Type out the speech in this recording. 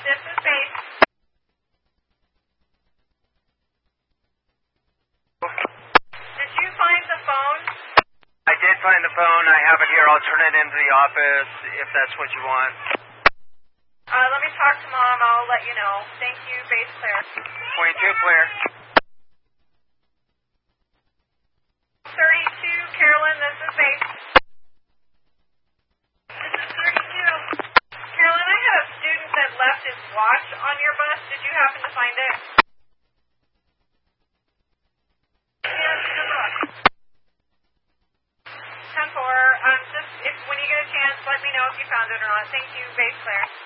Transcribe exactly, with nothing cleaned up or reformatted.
This is base. Did you find the phone? I did find the phone. I have it here. I'll turn it into the office if that's what you want. Uh, let me talk to Mom. I'll let you know. Thank you, base clear. twenty-two, clear. thirty-two, Carolyn, this is base. This is thirty-two. Carolyn, I had a student that left his watch on your bus. Did you happen to find it? Yes, good luck. ten four, um, just if when you get a chance, let me know if you found it or not. Thank you, base clear.